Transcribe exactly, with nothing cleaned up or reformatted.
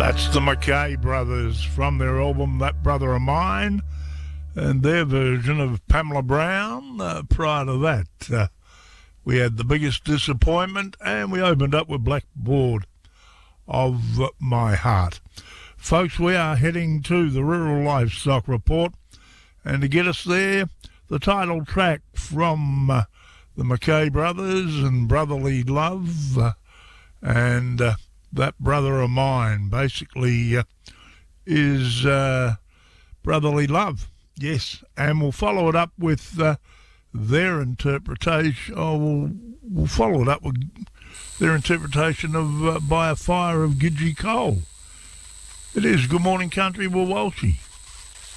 That's the McKay Brothers from their album That Brother of Mine, and their version of Pamela Brown. Uh, prior to that, uh, we had The Biggest Disappointment, and we opened up with Blackboard of My Heart. Folks, we are heading to the Rural Livestock Report, and to get us there, the title track from uh, the McKay Brothers and Brotherly Love, uh, and uh, That Brother of Mine basically uh, is uh, brotherly love. Yes, and we'll follow it up with uh, their interpretation. Oh, we'll, we'll follow it up with their interpretation of uh, By a Fire of Gidgee Coal. It is Good Morning Country with Walshy.